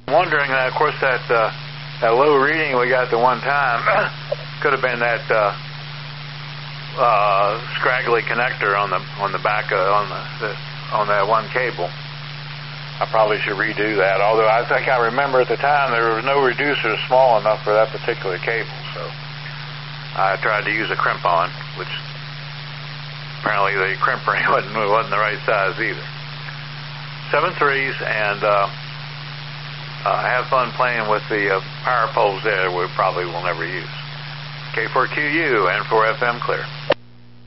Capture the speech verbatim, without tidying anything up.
Wondering, uh, of course, that uh, that low reading we got the one time could have been that uh, uh, scraggly connector on the on the back uh, on the, the on that one cable. I probably should redo that. Although I think I remember at the time there was no reducer small enough for that particular cable, so I tried to use a crimp-on, which apparently the crimp ring wasn't wasn't the right size either. Seven threes, and uh, uh, have fun playing with the uh, power poles there we probably will never use. K four Q U and four F M clear.